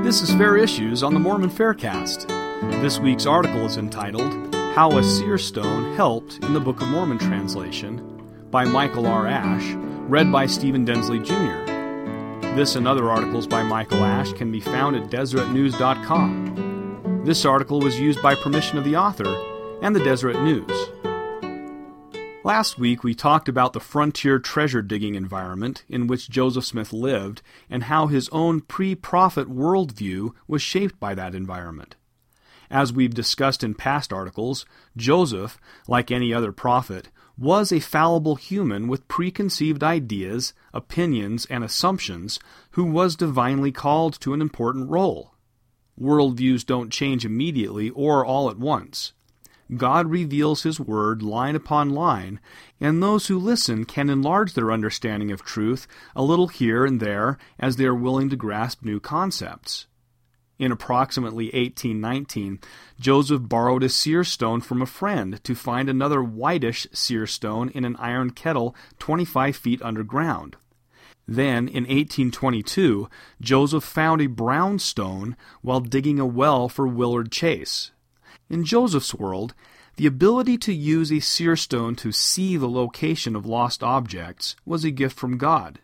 This is Fair Issues on the Mormon Faircast. This week's article is entitled, How a Seer Stone Helped in the Book of Mormon Translation, by Michael R. Ash, read by Stephen Densley Jr. This and other articles by Michael Ash can be found at DeseretNews.com. This article was used by permission of the author and the Deseret News. Last week we talked about the frontier treasure-digging environment in which Joseph Smith lived and how his own pre-prophet worldview was shaped by that environment. As we've discussed in past articles, Joseph, like any other prophet, was a fallible human with preconceived ideas, opinions, and assumptions who was divinely called to an important role. Worldviews don't change immediately or all at once. God reveals His Word line upon line, and those who listen can enlarge their understanding of truth a little here and there as they are willing to grasp new concepts. In approximately 1819, Joseph borrowed a seer stone from a friend to find another whitish seer stone in an iron kettle 25 feet underground. Then, in 1822, Joseph found a brown stone while digging a well for Willard Chase. In Joseph's world, the ability to use a seer stone to see the location of lost objects was a gift from God.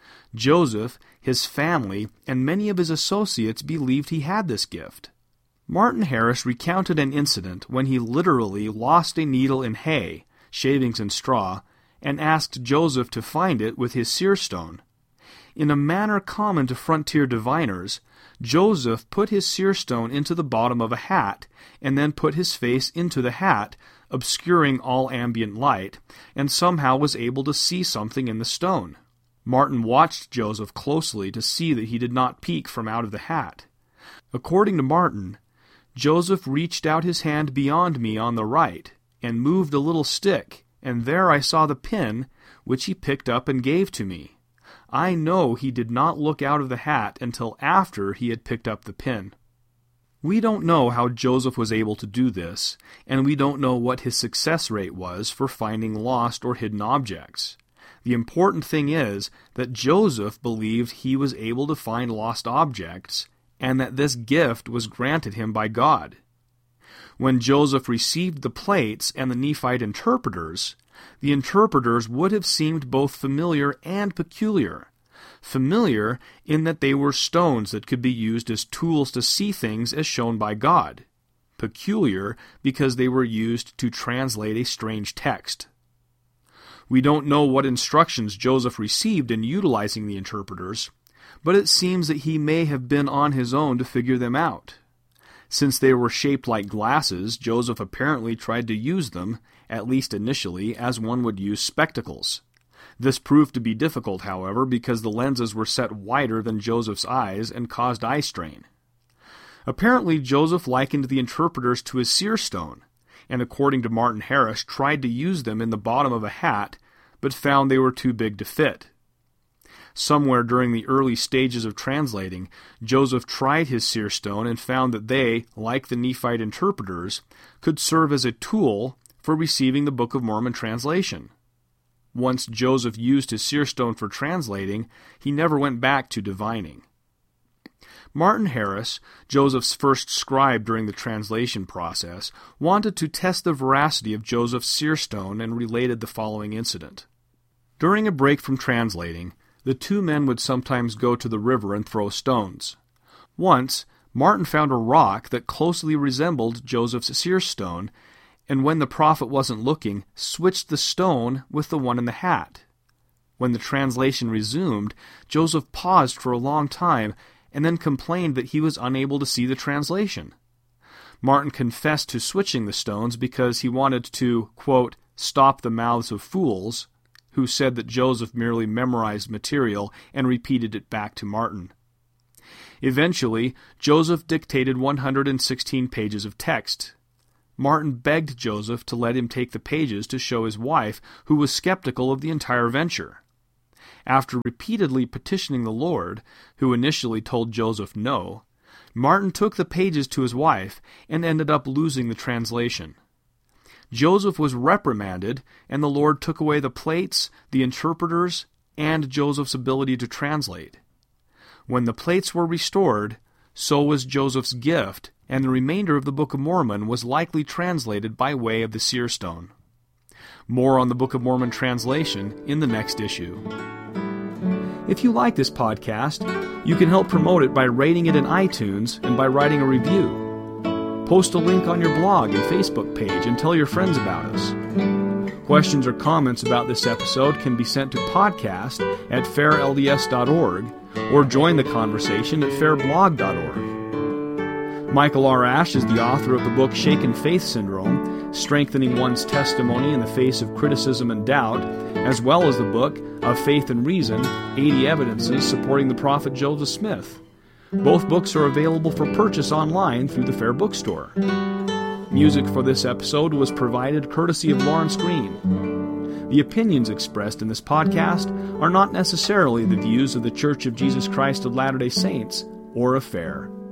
Joseph, his family, and many of his associates believed he had this gift. Martin Harris recounted an incident when he literally lost a needle in hay, shavings and straw, and asked Joseph to find it with his seer stone. In a manner common to frontier diviners, Joseph put his seer stone into the bottom of a hat, and then put his face into the hat, obscuring all ambient light, and somehow was able to see something in the stone. Martin watched Joseph closely to see that he did not peek from out of the hat. According to Martin, Joseph reached out his hand beyond me on the right, and moved a little stick, and there I saw the pin, which he picked up and gave to me. I know he did not look out of the hat until after he had picked up the pin. We don't know how Joseph was able to do this, and we don't know what his success rate was for finding lost or hidden objects. The important thing is that Joseph believed he was able to find lost objects, and that this gift was granted him by God. When Joseph received the plates and the Nephite interpreters, the interpreters would have seemed both familiar and peculiar. Familiar in that they were stones that could be used as tools to see things as shown by God. Peculiar because they were used to translate a strange text. We don't know what instructions Joseph received in utilizing the interpreters, but it seems that he may have been on his own to figure them out. Since they were shaped like glasses, Joseph apparently tried to use them, at least initially, as one would use spectacles. This proved to be difficult, however, because the lenses were set wider than Joseph's eyes and caused eye strain. Apparently, Joseph likened the interpreters to his seer stone, and according to Martin Harris, tried to use them in the bottom of a hat, but found they were too big to fit. Somewhere during the early stages of translating, Joseph tried his seer stone and found that they, like the Nephite interpreters, could serve as a tool for receiving the Book of Mormon translation. Once Joseph used his seer stone for translating, he never went back to divining. Martin Harris, Joseph's first scribe during the translation process, wanted to test the veracity of Joseph's seer stone and related the following incident. During a break from translating, the two men would sometimes go to the river and throw stones. Once, Martin found a rock that closely resembled Joseph's seer stone, and when the prophet wasn't looking, switched the stone with the one in the hat. When the translation resumed, Joseph paused for a long time, and then complained that he was unable to see the translation. Martin confessed to switching the stones because he wanted to, quote, stop the mouths of fools, who said that Joseph merely memorized material and repeated it back to Martin. Eventually, Joseph dictated 116 pages of text. Martin begged Joseph to let him take the pages to show his wife, who was skeptical of the entire venture. After repeatedly petitioning the Lord, who initially told Joseph no, Martin took the pages to his wife and ended up losing the translation. Joseph was reprimanded, and the Lord took away the plates, the interpreters, and Joseph's ability to translate. When the plates were restored, so was Joseph's gift, and the remainder of the Book of Mormon was likely translated by way of the seer stone. More on the Book of Mormon translation in the next issue. If you like this podcast, you can help promote it by rating it in iTunes and by writing a review. Post a link on your blog and Facebook page and tell your friends about us. Questions or comments about this episode can be sent to podcast@fairlds.org or join the conversation at fairblog.org. Michael R. Ash is the author of the book Shaken Faith Syndrome, Strengthening One's Testimony in the Face of Criticism and Doubt, as well as the book Of Faith and Reason, 80 Evidences Supporting the Prophet Joseph Smith. Both books are available for purchase online through the Fair Bookstore. Music for this episode was provided courtesy of Lawrence Green. The opinions expressed in this podcast are not necessarily the views of The Church of Jesus Christ of Latter-day Saints or of Fair.